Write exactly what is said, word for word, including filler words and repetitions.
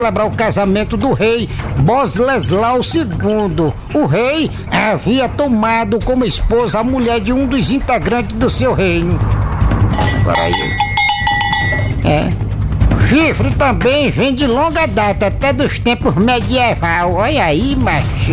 celebrar o casamento do rei Bosleslau segundo. O rei havia tomado como esposa a mulher de um dos integrantes do seu reino. Peraí. É. Chifre também vem de longa data, até dos tempos medieval. Olha aí, macho.